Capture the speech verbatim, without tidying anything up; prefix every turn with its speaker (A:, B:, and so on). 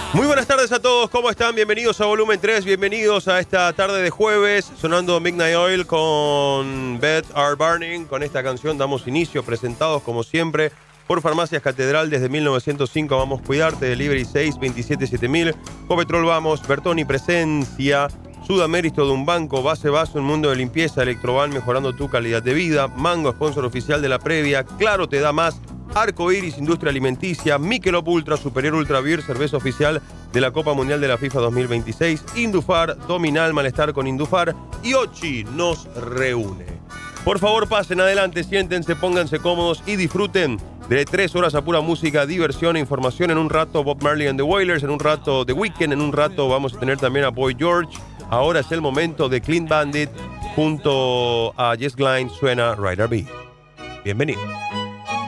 A: Muy buenas tardes a todos, ¿cómo están? Bienvenidos a Volumen tres, bienvenidos a esta tarde de jueves, sonando Midnight Oil con Bed Are Burning. Con esta canción damos inicio, presentados como siempre por Farmacias Catedral desde mil novecientos cinco. Vamos a cuidarte, Delivery seis veintisiete siete mil, Copetrol Vamos, Bertoni Presencia, Sudamérico de un banco, Base Vaso, un mundo de limpieza, Electroval mejorando tu calidad de vida, Mango, sponsor oficial de la previa, Claro te da más, Arco Iris, Industria Alimenticia, Michelob Ultra, Superior Ultra Beer, cerveza oficial de la Copa Mundial de la FIFA dos mil veintiséis, Indufar, Dominal, Malestar con Indufar y Ochi nos reúne. Por favor, pasen adelante, siéntense, pónganse cómodos y disfruten de tres horas a pura música, diversión e información. En un rato Bob Marley and the Wailers, en un rato The Weeknd, en un rato vamos a tener también a Boy George. Ahora es el momento de Clean Bandit junto a Jess Glynne, suena Rider B. Bienvenido.